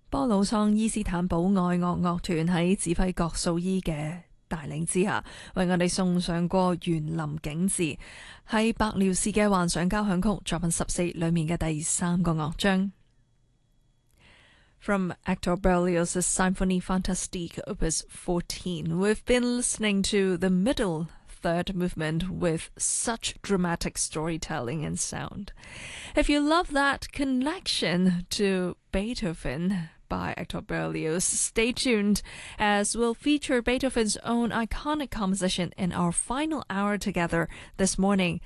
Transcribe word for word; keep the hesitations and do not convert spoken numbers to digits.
波魯桑伊斯坦堡愛樂樂團喺指揮郭素伊嘅帶領之下，為我哋送上過園林景致，係白遼士嘅幻想交響曲作品十四裏面嘅第三個樂章。From Hector Berlioz's Symphonie Fantastique Opus fourteen, we've been listening to the middle third movement with such dramatic storytelling and sound. If you love that connection to Beethoven by Hector Berlioz, stay tuned as we'll feature Beethoven's own iconic composition in our final hour together this morning